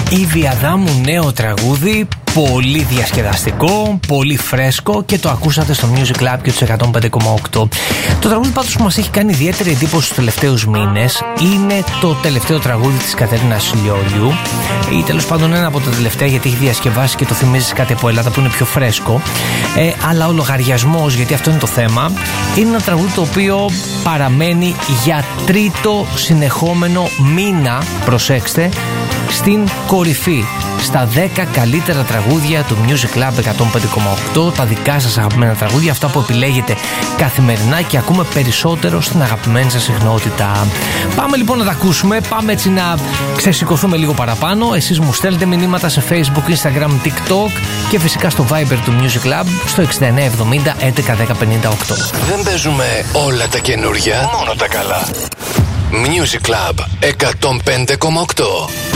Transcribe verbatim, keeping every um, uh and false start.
Η Βιαδάμου νέο τραγούδι, πολύ διασκεδαστικό, πολύ φρέσκο και το ακούσατε στο Music Club και τους εκατόν πέντε κόμμα οκτώ. Το τραγούδι πάντως που μας έχει κάνει ιδιαίτερη εντύπωση στους τελευταίους μήνες είναι το τελευταίο τραγούδι της Κατερίνας Λιόλιου, ή τέλος πάντων ένα από τα τελευταία, γιατί έχει διασκευάσει και το θυμίζεις κάτι από Ελλάδα που είναι πιο φρέσκο, ε, αλλά ο λογαριασμός, γιατί αυτό είναι το θέμα, είναι ένα τραγούδι το οποίο παραμένει για τρίτο συνεχόμενο μήνα, προσέξτε, στην κορυφή, στα δέκα καλύτερα τραγούδια του Music Club εκατόν πέντε κόμμα οκτώ, τα δικά σας αγαπημένα τραγούδια, αυτά που επιλέγετε καθημερινά και ακούμε περισσότερο στην αγαπημένη σας συχνότητα. Πάμε λοιπόν να τα ακούσουμε, πάμε έτσι να ξεσηκωθούμε λίγο παραπάνω. Εσείς μου στέλνετε μηνύματα σε Facebook, Instagram, TikTok και φυσικά στο Viber του Music Club στο εξήντα εννέα εβδομήντα έντεκα δέκα πενήντα οκτώ. Δεν παίζουμε όλα τα καινούρια, μόνο τα καλά. Music Club εκατόν πέντε κόμμα οκτώ.